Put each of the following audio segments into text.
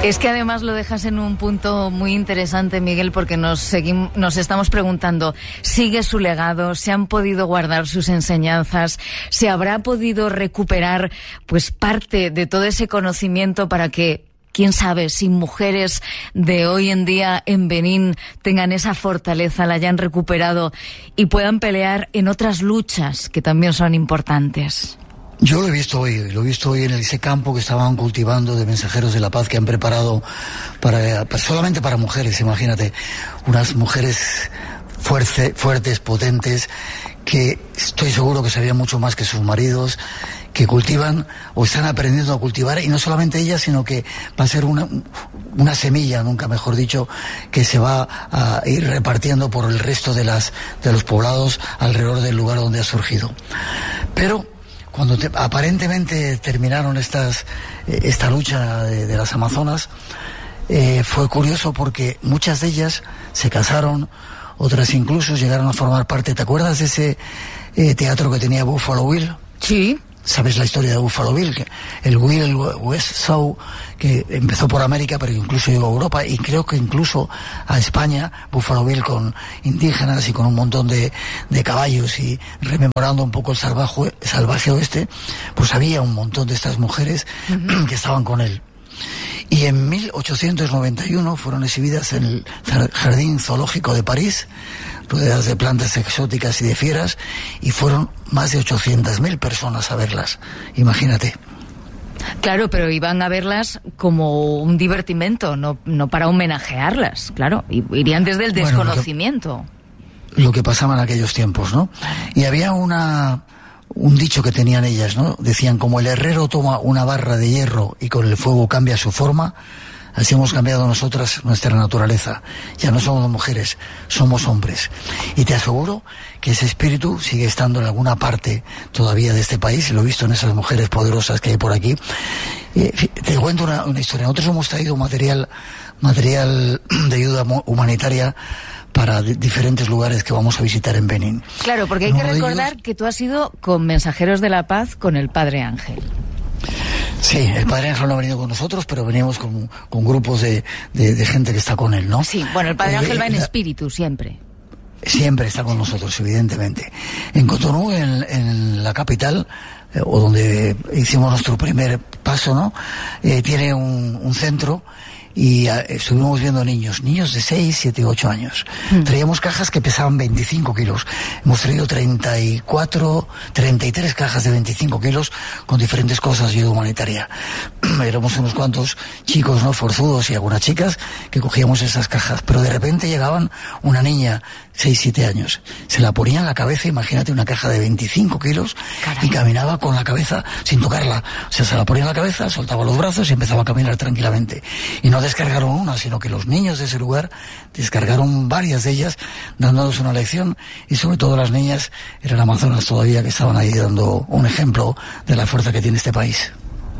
Es que además lo dejas en un punto muy interesante, Miguel, porque nos estamos preguntando, ¿sigue su legado? ¿Se han podido guardar sus enseñanzas? ¿Se habrá podido recuperar pues parte de todo ese conocimiento para que, quién sabe, si mujeres de hoy en día en Benín tengan esa fortaleza, la hayan recuperado y puedan pelear en otras luchas que también son importantes? Yo lo he visto hoy en ese campo que estaban cultivando de mensajeros de la paz que han preparado solamente para mujeres, imagínate, unas mujeres fuertes, potentes, que estoy seguro que sabían mucho más que sus maridos, que cultivan o están aprendiendo a cultivar, y no solamente ellas, sino que va a ser una semilla, nunca mejor dicho, que se va a ir repartiendo por el resto de los poblados alrededor del lugar donde ha surgido. Pero cuando aparentemente terminaron esta lucha de las Amazonas, fue curioso porque muchas de ellas se casaron, otras incluso llegaron a formar parte. ¿Te acuerdas de ese teatro que tenía Buffalo Bill? Sí. ¿Sabes la historia de Buffalo Bill? El West Show, que empezó por América, pero incluso llegó a Europa y creo que incluso a España. Buffalo Bill con indígenas y con un montón de caballos, y rememorando un poco el salvaje oeste, pues había un montón de estas mujeres que estaban con él. Y en 1891 fueron exhibidas en el Jardín Zoológico de París, rodeadas de plantas exóticas y de fieras, y fueron más de 800.000 personas a verlas. Imagínate. Claro, pero iban a verlas como un divertimento, no para homenajearlas, claro. Irían desde el desconocimiento. Lo que pasaba en aquellos tiempos, ¿no? Y había un dicho que tenían ellas, ¿no? Decían, como el herrero toma una barra de hierro y con el fuego cambia su forma, así hemos cambiado nosotras nuestra naturaleza. Ya no somos mujeres, somos hombres. Y te aseguro que ese espíritu sigue estando en alguna parte todavía de este país, y lo he visto en esas mujeres poderosas que hay por aquí. Te cuento una historia. Nosotros hemos traído material de ayuda humanitaria para diferentes lugares que vamos a visitar en Benín. Claro, porque hay que recordar que tú has ido con Mensajeros de la Paz con el Padre Ángel. Sí, el Padre Ángel no ha venido con nosotros, pero venimos con grupos de gente que está con él, ¿no? Sí, bueno, el Padre Ángel va en espíritu siempre. Siempre está con nosotros, evidentemente. En Cotonú, en la capital, o donde hicimos nuestro primer paso, ¿no? Tiene un centro, y estuvimos viendo niños de 6, 7, 8 años. Traíamos cajas que pesaban 25 kilos. Hemos traído 33 cajas de 25 kilos con diferentes cosas de ayuda humanitaria. Éramos unos cuantos chicos, ¿no?, forzudos, y algunas chicas que cogíamos esas cajas. Pero de repente llegaban una niña, 6, 7 años. Se la ponía en la cabeza, imagínate, una caja de 25 kilos, y caminaba con la cabeza sin tocarla. O sea, se la ponía en la cabeza, soltaba los brazos y empezaba a caminar tranquilamente. Y no descargaron una, sino que los niños de ese lugar descargaron varias de ellas, dándonos una lección, y sobre todo las niñas eran amazonas todavía, que estaban ahí dando un ejemplo de la fuerza que tiene este país.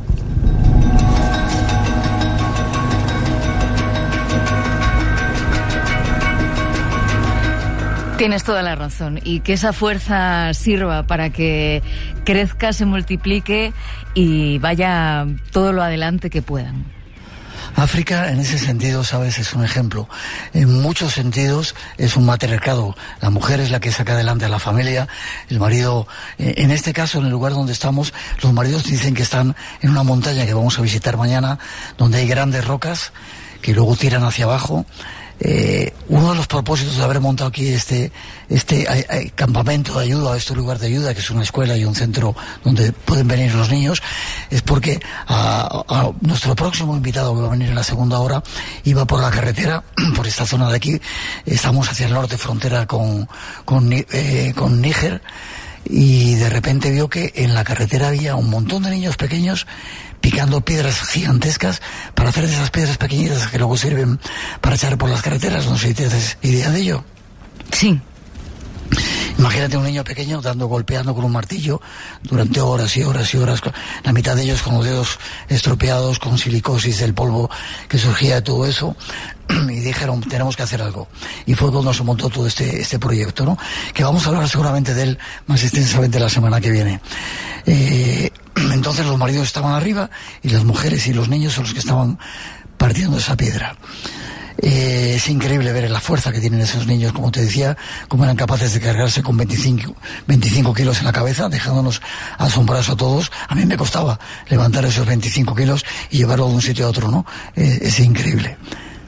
Tienes toda la razón, y que esa fuerza sirva para que crezca, se multiplique y vaya todo lo adelante que puedan. África, en ese sentido, sabes, es un ejemplo. En muchos sentidos es un matriarcado. La mujer es la que saca adelante a la familia. El marido, en este caso, en el lugar donde estamos, los maridos dicen que están en una montaña que vamos a visitar mañana, donde hay grandes rocas que luego tiran hacia abajo. Uno de los propósitos de haber montado aquí este campamento de ayuda, este lugar de ayuda, que es una escuela y un centro donde pueden venir los niños, es porque a nuestro próximo invitado, que va a venir en la segunda hora, iba por la carretera, por esta zona de aquí. Estamos hacia el norte, frontera con Níger, y de repente vio que en la carretera había un montón de niños pequeños picando piedras gigantescas para hacer de esas piedras pequeñitas que luego sirven para echar por las carreteras. No sé si tienes idea de ello. Sí. Imagínate un niño pequeño golpeando con un martillo durante horas y horas y horas, la mitad de ellos con los dedos estropeados, con silicosis del polvo que surgía de todo eso, y dijeron, tenemos que hacer algo. Y fue cuando se montó todo este proyecto, ¿no?, que vamos a hablar seguramente de él más extensamente la semana que viene. Entonces los maridos estaban arriba, y las mujeres y los niños son los que estaban partiendo esa piedra. Es increíble ver la fuerza que tienen esos niños, como te decía, cómo eran capaces de cargarse con 25 kilos en la cabeza, dejándonos asombrados a todos. A mí me costaba levantar esos 25 kilos y llevarlo de un sitio a otro, ¿no? Es increíble.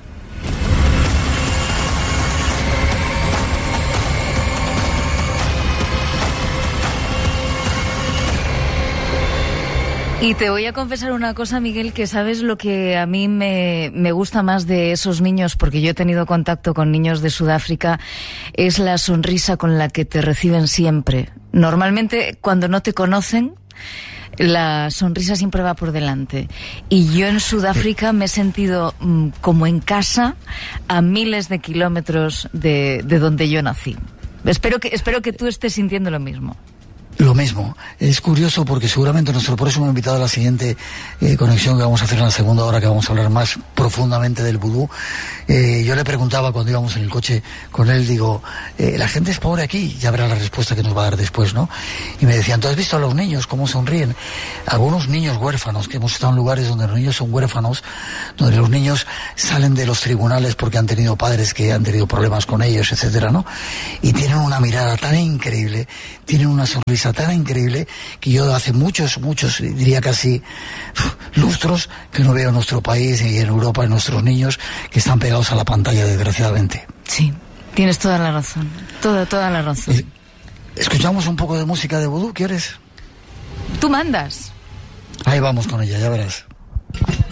Y te voy a confesar una cosa, Miguel, que sabes lo que a mí me gusta más de esos niños, porque yo he tenido contacto con niños de Sudáfrica, es la sonrisa con la que te reciben siempre. Normalmente, cuando no te conocen, la sonrisa siempre va por delante. Y yo en Sudáfrica me he sentido como en casa a miles de kilómetros de donde yo nací. Espero que tú estés sintiendo lo mismo. Lo mismo. Es curioso porque seguramente por eso me he invitado a la siguiente conexión que vamos a hacer en la segunda hora, que vamos a hablar más profundamente del vudú. Yo le preguntaba cuando íbamos en el coche con él, digo, la gente es pobre aquí, ya verá la respuesta que nos va a dar después, ¿no? Y me decían, ¿tú has visto a los niños cómo sonríen? Algunos niños huérfanos, que hemos estado en lugares donde los niños son huérfanos, donde los niños salen de los tribunales porque han tenido padres que han tenido problemas con ellos, etcétera, ¿no? Y tienen una mirada tan increíble, tienen una sonrisa tan increíble, que yo hace muchos, diría casi lustros, que no veo en nuestro país y en Europa, en nuestros niños que están pegados a la pantalla, desgraciadamente. Sí, tienes toda la razón, toda la razón. ¿Escuchamos un poco de música de vudú, quieres? Tú mandas. Ahí vamos con ella, ya verás.